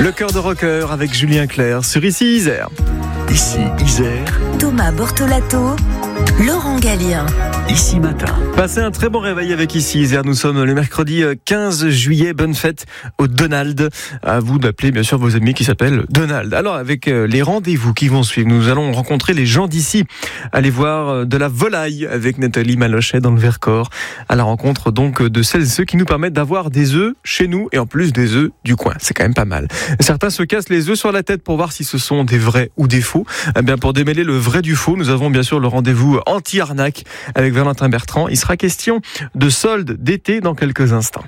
Le cœur de rocker avec Julien Clerc sur Ici Isère. Ici Isère. Thomas Bortolato, Laurent Gallien. Ici Matin. Passez un très bon réveil avec Ici Isère. Nous sommes le mercredi 15 juillet. Bonne fête au Donald. À vous d'appeler bien sûr vos amis qui s'appellent Donald. Alors avec les rendez-vous qui vont suivre, nous allons rencontrer les gens d'ici. Allez voir de la volaille avec Nathalie Malochet dans le Vercors. À la rencontre donc de celles et ceux qui nous permettent d'avoir des œufs chez nous et en plus des œufs du coin. C'est quand même pas mal. Certains se cassent les œufs sur la tête pour voir si ce sont des vrais ou des faux. Eh bien pour démêler le vrai du faux, nous avons bien sûr le rendez-vous anti-arnaque avec Valentin Bertrand. Il sera question de soldes d'été dans quelques instants.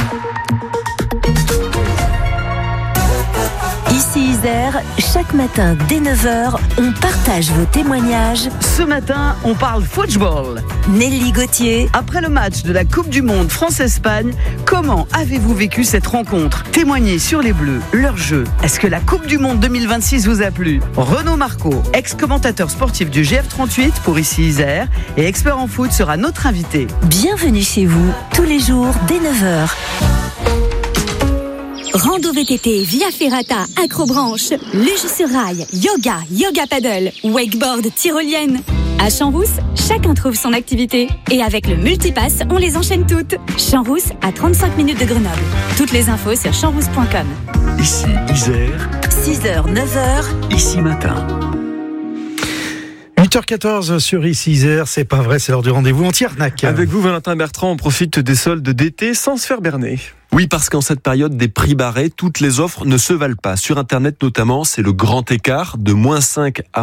Ici Isère, chaque matin dès 9h, on partage vos témoignages. Ce matin, on parle football. Nelly Gauthier, Après le match de la Coupe du Monde France-Espagne, comment avez-vous vécu cette rencontre ? Témoignez sur les Bleus, leur jeu. Est-ce que la Coupe du Monde 2026 vous a plu ? Renaud Marco, ex-commentateur sportif du GF38 pour Ici Isère et expert en foot, sera notre invité. bienvenue chez vous, tous les jours dès 9h. Rando VTT, Via Ferrata, Acrobranche, luge sur rail, yoga paddle, wakeboard, tyrolienne. À Champs-Rousse, chacun trouve son activité. Et avec le multipass, on les enchaîne toutes. Champs-Rousse, à 35 minutes de Grenoble. Toutes les infos sur champs-rousse.com. Ici Isère. 6h, 9h, Ici Matin. 8h14 sur Ici Isère, c'est pas vrai, c'est l'heure du rendez-vous anti-arnaque. Avec vous Valentin Bertrand, on profite des soldes d'été sans se faire berner. Oui, parce qu'en cette période des prix barrés, toutes les offres ne se valent pas. Sur Internet notamment, c'est le grand écart de -5 à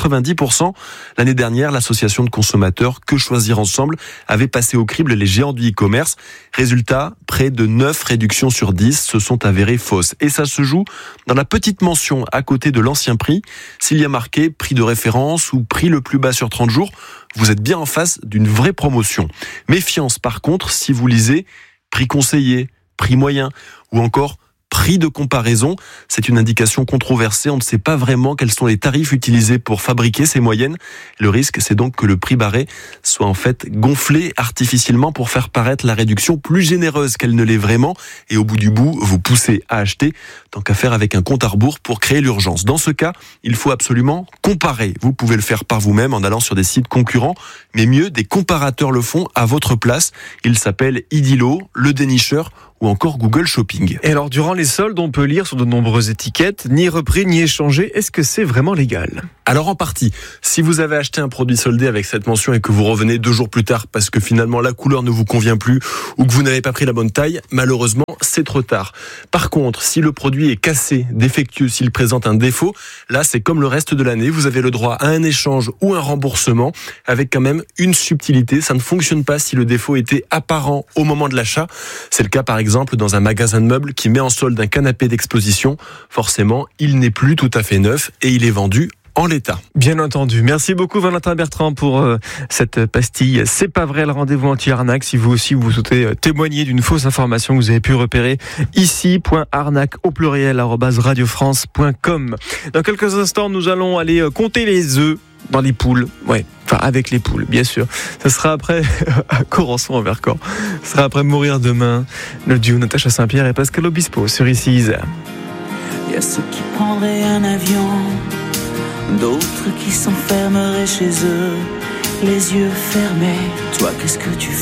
-90%. L'année dernière, l'association de consommateurs Que Choisir Ensemble avait passé au crible les géants du e-commerce. Résultat, près de 9 réductions sur 10 se sont avérées fausses. Et ça se joue dans la petite mention à côté de l'ancien prix. S'il y a marqué prix de référence ou prix le plus bas sur 30 jours, vous êtes bien en face d'une vraie promotion. Méfiance par contre si vous lisez prix conseillé, prix moyen ou encore prix de comparaison. C'est une indication controversée. On ne sait pas vraiment quels sont les tarifs utilisés pour fabriquer ces moyennes. Le risque, c'est donc que le prix barré soit en fait gonflé artificiellement pour faire paraître la réduction plus généreuse qu'elle ne l'est vraiment. Et au bout du bout, vous poussez à acheter, tant qu'à faire avec un compte à rebours pour créer l'urgence. Dans ce cas, il faut absolument comparer. Vous pouvez le faire par vous-même en allant sur des sites concurrents, mais mieux, des comparateurs le font à votre place. Ils s'appellent Idilo, Le Dénicheur ou encore Google Shopping. Et alors, durant les soldes, on peut lire sur de nombreuses étiquettes, ni repris, ni échangé. Est-ce que c'est vraiment légal ? Alors en partie, si vous avez acheté un produit soldé avec cette mention et que vous revenez 2 jours plus tard parce que finalement la couleur ne vous convient plus ou que vous n'avez pas pris la bonne taille, malheureusement c'est trop tard. Par contre, si le produit est cassé, défectueux, s'il présente un défaut, là c'est comme le reste de l'année, vous avez le droit à un échange ou un remboursement avec quand même une subtilité. Ça ne fonctionne pas si le défaut était apparent au moment de l'achat. C'est le cas par exemple dans un magasin de meubles qui met en solde un canapé d'exposition. Forcément, il n'est plus tout à fait neuf et il est vendu en l'état. Bien entendu. Merci beaucoup Valentin Bertrand pour cette pastille. C'est pas vrai, le rendez-vous anti-arnaque. Si vous aussi vous souhaitez témoigner d'une fausse information que vous avez pu repérer, ici.arnaque au pluriel @radiofrance.com. Dans quelques instants, nous allons aller compter les œufs dans les poules. Ouais, enfin avec les poules, bien sûr. Ça sera après à Corançon en Vercors. Ça sera après Mourir demain. Le duo Natacha Saint-Pierre et Pascal Obispo sur Ici Isère. Il y a ceux qui prendraient un avion, d'autres qui s'enfermeraient chez eux, les yeux fermés. Toi, qu'est-ce que tu ferais ?